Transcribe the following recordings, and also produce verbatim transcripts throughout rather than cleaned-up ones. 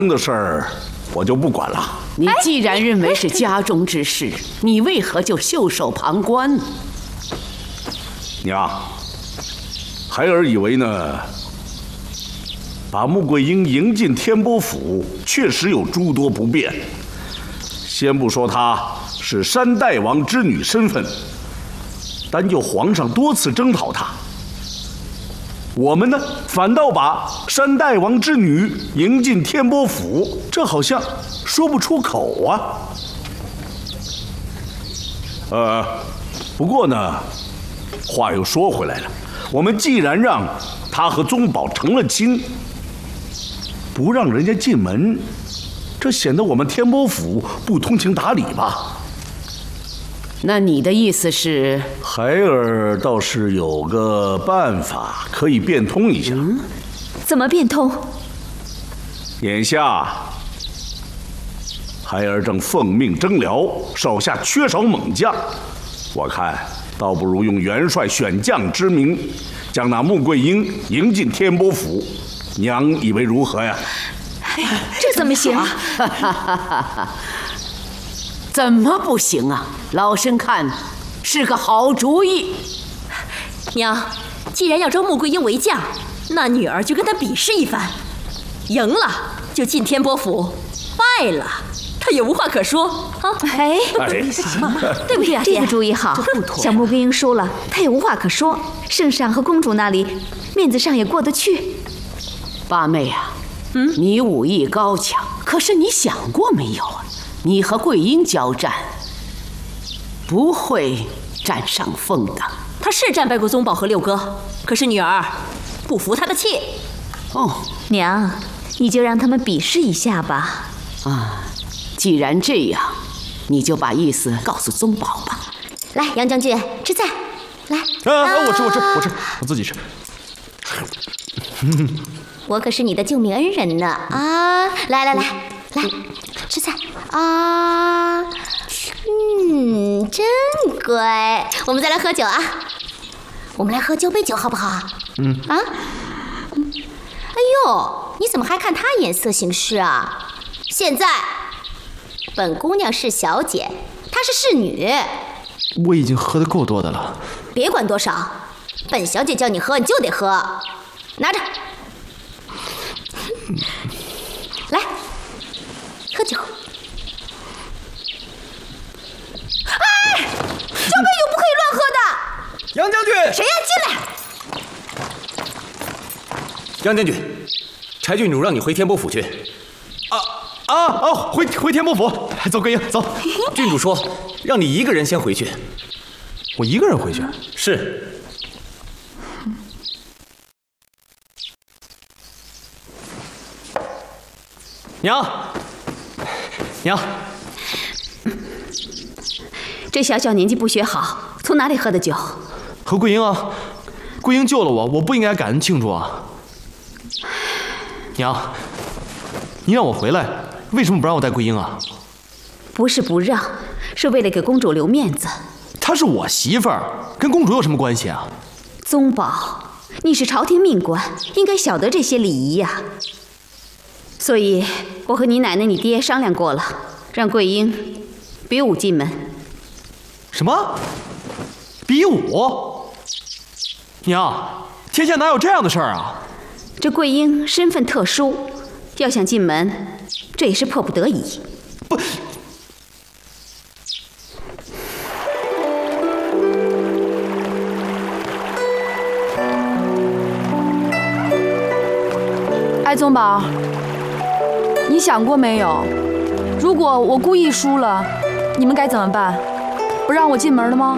的事儿我就不管了。 你既然认为是家中之事，你为何就袖手旁观？ 娘，孩儿以为呢，把穆桂英迎进天波府，确实有诸多不便。先不说她是山大王之女身份，单就皇上多次征讨她，我们呢反倒把山大王之女迎进天波府，这好像说不出口啊。呃，不过呢，话又说回来了，我们既然让她和宗保成了亲，不让人家进门，这显得我们天波府不通情达理吧？ 那你的意思是？ 孩儿倒是有个办法可以变通一下。 嗯，怎么变通？ 眼下，孩儿正奉命征辽，手下缺少猛将，我看倒不如用元帅选将之名，将那穆桂英迎进天波府。娘以为如何呀？ 这怎么行？ 怎么不行啊？老身看是个好主意。 娘，既然要招穆桂英为将，那女儿就跟她比试一番，赢了就进天波府，败了她也无话可说啊！ 哎， 哎， 对不对啊？这个主意好。小穆桂英输了，她也无话可说，圣上和公主那里面子上也过得去。 八妹啊，嗯，你武艺高强，可是你想过没有啊？你和桂英交战，不会占上风的。 他是战败过宗保和六哥，可是女儿不服他的气。 哦， 娘，你就让他们比试一下吧。 啊，既然这样，你就把意思告诉宗保吧。 来，杨将军吃菜。来， 啊，我吃，我吃，我吃，我自己吃。 我可是你的救命恩人呢啊！来来来来，吃菜啊！嗯，真乖。我们再来喝酒啊！我们来喝交杯酒好不好啊？ 嗯啊。哎呦，你怎么还看他眼色行事啊？现在，本姑娘是小姐，她是侍女。 我已经喝得够多的了。 别管多少，本小姐叫你喝，你就得喝。拿着。来，喝酒。哎，交杯酒不可以乱喝的。 杨将军， 谁呀？进来。 杨将军，柴郡主让你回天波府去。 啊啊啊！回回天波府，走，桂英，走。 郡主说让你一个人先回去。 我一个人回去？ 是。娘，娘， 这小小年纪不学好，从哪里喝的酒？ 和桂英啊，桂英救了我，我不应该感恩庆祝啊。娘，你让我回来，为什么不让我带桂英啊？ 不是不让，是为了给公主留面子。 她是我媳妇儿，跟公主有什么关系啊？ 宗保，你是朝廷命官，应该晓得这些礼仪呀。所以，我和你奶奶、你爹商量过了，让桂英比武进门。 什么？比武？娘，天下哪有这样的事儿啊？ 这桂英身份特殊，要想进门，这也是迫不得已。 不， 哎，宗保，你想过没有？如果我故意输了，你们该怎么办？不让我进门了吗？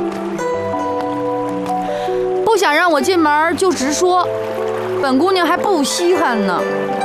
不想让我进门就直说，本姑娘还不稀罕呢。